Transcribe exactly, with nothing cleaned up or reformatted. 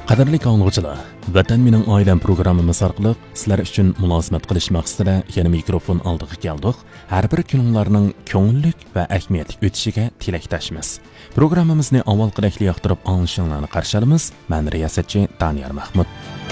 Qadrli anglag'uchilar, Vatan mening oilam programmamiz orqali sizlar uchun mulozimat qilish maqsadida yana mikrofon oldiga keldik. Har bir kuninglarning ko'ngilli va ahamiyatli o'tishiga tilakdoshmiz. Programmamizni avval qilakli yoqtirib anglashinglarni qarshi olamiz. Men riyosatchi Daniyar Mahmud.